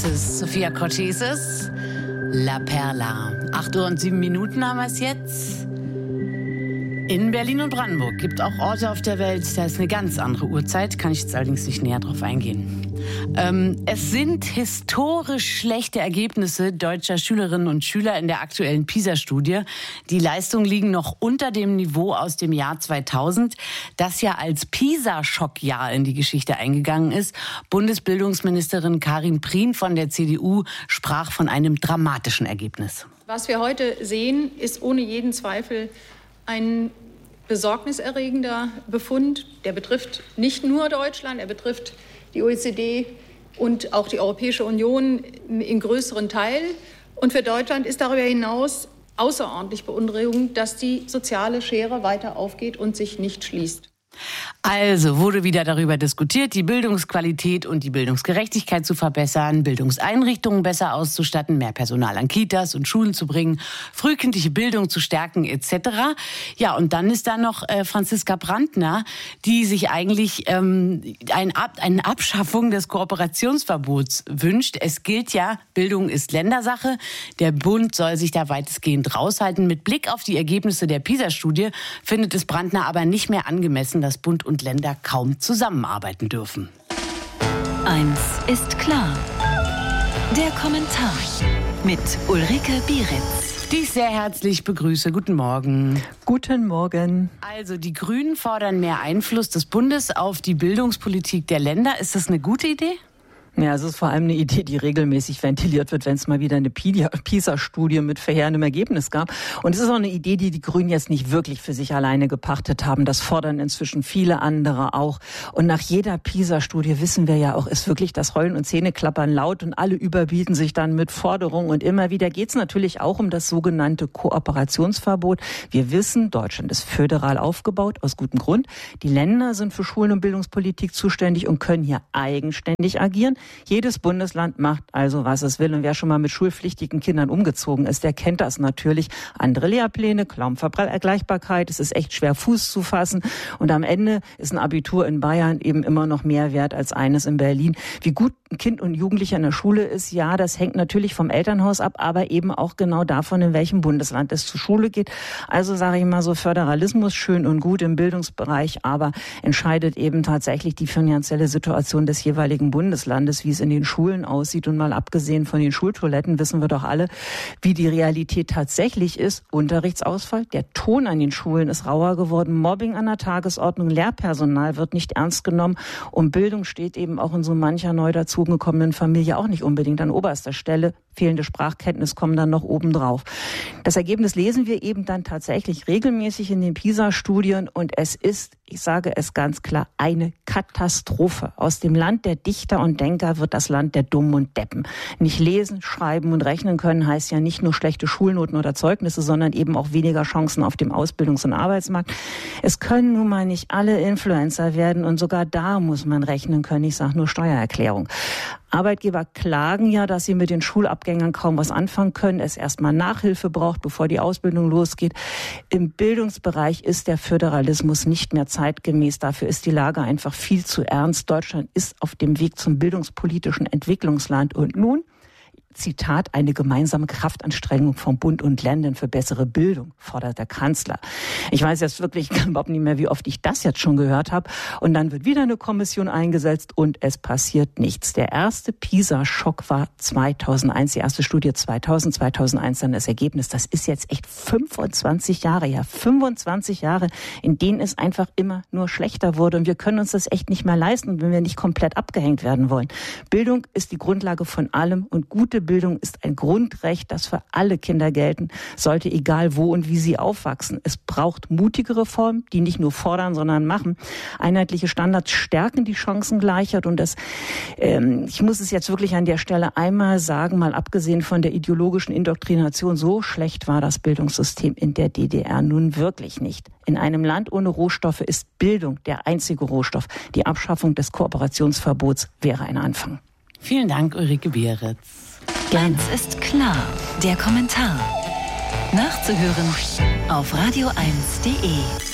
Voices, Sophia Cortesis, La Perla. 8:07 haben wir es jetzt. In Berlin und Brandenburg gibt auch Orte auf der Welt, da ist eine ganz andere Uhrzeit, kann ich jetzt allerdings nicht näher drauf eingehen. Es sind historisch schlechte Ergebnisse deutscher Schülerinnen und Schüler in der aktuellen PISA-Studie. Die Leistungen liegen noch unter dem Niveau aus dem Jahr 2000, das ja als PISA-Schockjahr in die Geschichte eingegangen ist. Bundesbildungsministerin Karin Prien von der CDU sprach von einem dramatischen Ergebnis. Was wir heute sehen, ist ohne jeden Zweifel ein besorgniserregender Befund. Der betrifft nicht nur Deutschland, er betrifft die OECD und auch die Europäische Union in größeren Teil. Und für Deutschland ist darüber hinaus außerordentlich beunruhigend, dass die soziale Schere weiter aufgeht und sich nicht schließt. Also wurde wieder darüber diskutiert, die Bildungsqualität und die Bildungsgerechtigkeit zu verbessern, Bildungseinrichtungen besser auszustatten, mehr Personal an Kitas und Schulen zu bringen, frühkindliche Bildung zu stärken etc. Ja, und dann ist da noch Franziska Brandner, die sich eigentlich eine Abschaffung des Kooperationsverbots wünscht. Es gilt ja, Bildung ist Ländersache. Der Bund soll sich da weitestgehend raushalten. Mit Blick auf die Ergebnisse der PISA-Studie findet es Brandner aber nicht mehr angemessen, dass Bund und Länder kaum zusammenarbeiten dürfen. Eins ist klar. Der Kommentar mit Ulrike Bieritz. Die ich sehr herzlich begrüße. Guten Morgen. Guten Morgen. Also die Grünen fordern mehr Einfluss des Bundes auf die Bildungspolitik der Länder. Ist das eine gute Idee? Ja, es ist vor allem eine Idee, die regelmäßig ventiliert wird, wenn es mal wieder eine PISA-Studie mit verheerendem Ergebnis gab. Und es ist auch eine Idee, die die Grünen jetzt nicht wirklich für sich alleine gepachtet haben. Das fordern inzwischen viele andere auch. Und nach jeder PISA-Studie wissen wir ja auch, ist wirklich das Heulen und Zähneklappern laut und alle überbieten sich dann mit Forderungen. Und immer wieder geht es natürlich auch um das sogenannte Kooperationsverbot. Wir wissen, Deutschland ist föderal aufgebaut, aus gutem Grund. Die Länder sind für Schulen- und Bildungspolitik zuständig und können hier eigenständig agieren. Jedes Bundesland macht also, was es will. Und wer schon mal mit schulpflichtigen Kindern umgezogen ist, der kennt das natürlich. Andere Lehrpläne, kaum Vergleichbarkeit. Es ist echt schwer, Fuß zu fassen. Und am Ende ist ein Abitur in Bayern eben immer noch mehr wert als eines in Berlin. Wie gut ein Kind und Jugendlicher in der Schule ist, ja, das hängt natürlich vom Elternhaus ab, aber eben auch genau davon, in welchem Bundesland es zur Schule geht. Also sage ich mal so, Föderalismus schön und gut im Bildungsbereich, aber entscheidet eben tatsächlich die finanzielle Situation des jeweiligen Bundeslandes, wie es in den Schulen aussieht. Und mal abgesehen von den Schultoiletten wissen wir doch alle, wie die Realität tatsächlich ist. Unterrichtsausfall, der Ton an den Schulen ist rauer geworden, Mobbing an der Tagesordnung, Lehrpersonal wird nicht ernst genommen und Bildung steht eben auch in so mancher neu dazugekommenen Familie auch nicht unbedingt an oberster Stelle. Fehlende Sprachkenntnis kommen dann noch obendrauf. Das Ergebnis lesen wir eben dann tatsächlich regelmäßig in den PISA-Studien und es ist, ich sage es ganz klar, eine Katastrophe. Aus dem Land der Dichter und Denker wird das Land der Dummen und Deppen. Nicht lesen, schreiben und rechnen können heißt ja nicht nur schlechte Schulnoten oder Zeugnisse, sondern eben auch weniger Chancen auf dem Ausbildungs- und Arbeitsmarkt. Es können nun mal nicht alle Influencer werden und sogar da muss man rechnen können. Ich sage nur Steuererklärung. Arbeitgeber klagen ja, dass sie mit den Schulabgängern kaum was anfangen können, es erstmal Nachhilfe braucht, bevor die Ausbildung losgeht. Im Bildungsbereich ist der Föderalismus nicht mehr zeitgemäß. Dafür ist die Lage einfach viel zu ernst. Deutschland ist auf dem Weg zum bildungspolitischen Entwicklungsland. Und nun, Zitat, eine gemeinsame Kraftanstrengung von Bund und Ländern für bessere Bildung, fordert der Kanzler. Ich weiß jetzt wirklich überhaupt nicht mehr, wie oft ich das jetzt schon gehört habe. Und dann wird wieder eine Kommission eingesetzt und es passiert nichts. Der erste PISA-Schock war 2001, die erste Studie 2001 dann das Ergebnis. Das ist jetzt echt 25 Jahre her. 25 Jahre, in denen es einfach immer nur schlechter wurde. Und wir können uns das echt nicht mehr leisten, wenn wir nicht komplett abgehängt werden wollen. Bildung ist die Grundlage von allem und gute Bildung ist ein Grundrecht, das für alle Kinder gelten sollte, egal wo und wie sie aufwachsen. Es braucht mutige Reformen, die nicht nur fordern, sondern machen. Einheitliche Standards stärken die Chancengleichheit und ich muss es jetzt wirklich an der Stelle einmal sagen, mal abgesehen von der ideologischen Indoktrination, so schlecht war das Bildungssystem in der DDR nun wirklich nicht. In einem Land ohne Rohstoffe ist Bildung der einzige Rohstoff. Die Abschaffung des Kooperationsverbots wäre ein Anfang. Vielen Dank, Ulrike Bieritz. Eins ist klar, der Kommentar. Nachzuhören auf radio1.de.